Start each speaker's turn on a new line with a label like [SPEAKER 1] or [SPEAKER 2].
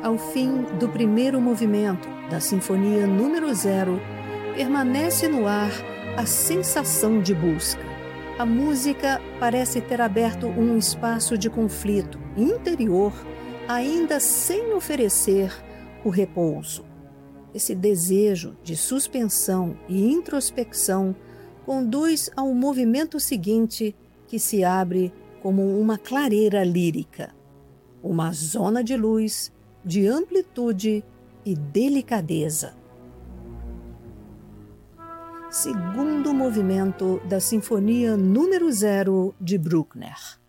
[SPEAKER 1] Ao fim do primeiro movimento da Sinfonia número 0, permanece no ar a sensação de busca. A música parece ter aberto um espaço de conflito interior, ainda sem oferecer o repouso. Esse desejo de suspensão e introspecção conduz ao movimento seguinte, que se abre como uma clareira lírica, uma zona de luz, de amplitude e delicadeza. Segundo movimento da Sinfonia número 0 de Bruckner.